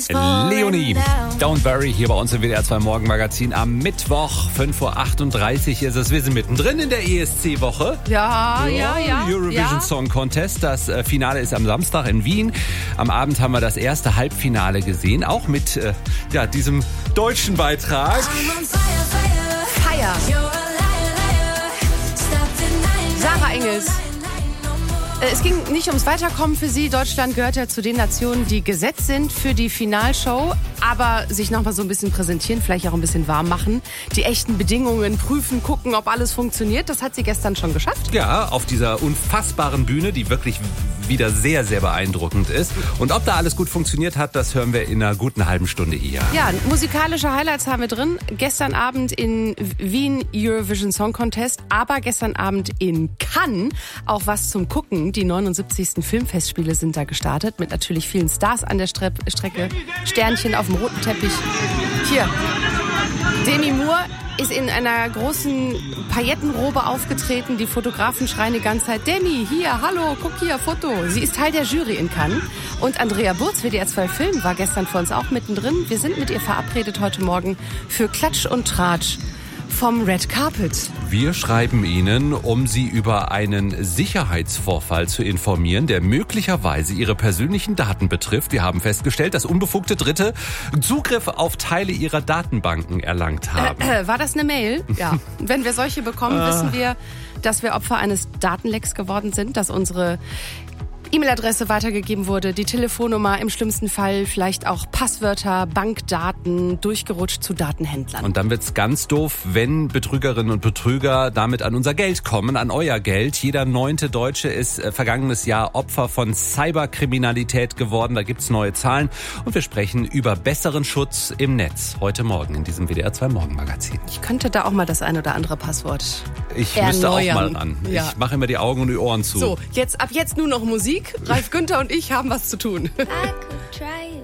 Leonie, Don't Worry, hier bei uns im WDR 2 Morgenmagazin am Mittwoch, 5.38 Uhr ist es. Wir sind mittendrin in der ESC-Woche. Ja. Eurovision Song Contest. Das Finale ist am Samstag in Wien. Am Abend haben wir das erste Halbfinale gesehen, auch mit diesem deutschen Beitrag. Feier. Sarah Engels. Es ging nicht ums Weiterkommen für sie. Deutschland gehört ja zu den Nationen, die gesetzt sind für die Finalshow, aber sich nochmal so ein bisschen präsentieren, vielleicht auch ein bisschen warm machen, die echten Bedingungen prüfen, gucken, ob alles funktioniert. Das hat sie gestern schon geschafft. Ja, auf dieser unfassbaren Bühne, die wirklich wieder sehr, sehr beeindruckend ist. Und ob da alles gut funktioniert hat, das hören wir in einer guten halben Stunde eher. Ja, musikalische Highlights haben wir drin. Gestern Abend in Wien Eurovision Song Contest, aber gestern Abend in Cannes auch was zum Gucken. Die 79. Filmfestspiele sind da gestartet mit natürlich vielen Stars an der Strecke. Sternchen auf dem roten Teppich. Hier, Demi Moore ist in einer großen Paillettenrobe aufgetreten. Die Fotografen schreien die ganze Zeit, Demi, hier, hallo, guck hier, Foto. Sie ist Teil der Jury in Cannes. Und Andrea Burz, WDR 2 Film, war gestern für uns auch mittendrin. Wir sind mit ihr verabredet heute Morgen für Klatsch und Tratsch vom Red Carpet. Wir schreiben Ihnen, um Sie über einen Sicherheitsvorfall zu informieren, der möglicherweise Ihre persönlichen Daten betrifft. Wir haben festgestellt, dass unbefugte Dritte Zugriff auf Teile Ihrer Datenbanken erlangt haben. War das eine Mail? Ja. Wenn wir solche bekommen, wissen wir, dass wir Opfer eines Datenlecks geworden sind, dass unsere E-Mail-Adresse weitergegeben wurde, die Telefonnummer, im schlimmsten Fall vielleicht auch Passwörter, Bankdaten, durchgerutscht zu Datenhändlern. Und dann wird's ganz doof, wenn Betrügerinnen und Betrüger damit an unser Geld kommen, an euer Geld. Jeder 9. Deutsche ist vergangenes Jahr Opfer von Cyberkriminalität geworden. Da gibt's neue Zahlen und wir sprechen über besseren Schutz im Netz. Heute Morgen in diesem WDR 2 Morgenmagazin. Ich könnte da auch mal das ein oder andere Passwort Ich erneuern. müsste auch mal ran. Ja. Ich mache immer die Augen und die Ohren zu. So, ab jetzt nur noch Musik. Ralf Günther und ich haben was zu tun. I could try